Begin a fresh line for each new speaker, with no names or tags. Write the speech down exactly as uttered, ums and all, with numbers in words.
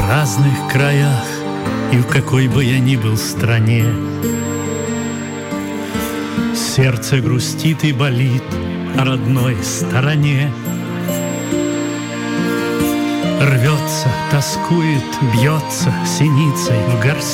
В разных краях и в какой бы я ни был стране сердце грустит и болит о родной стороне. Рвется, тоскует, бьется синицей в горсть.